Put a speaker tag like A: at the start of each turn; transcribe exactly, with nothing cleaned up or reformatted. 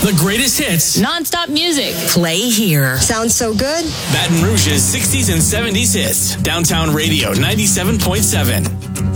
A: The greatest hits.
B: Non-stop music.
C: Play here.
D: Sounds so good.
A: Baton Rouge's sixties and seventies hits. Downtown Radio ninety-seven point seven.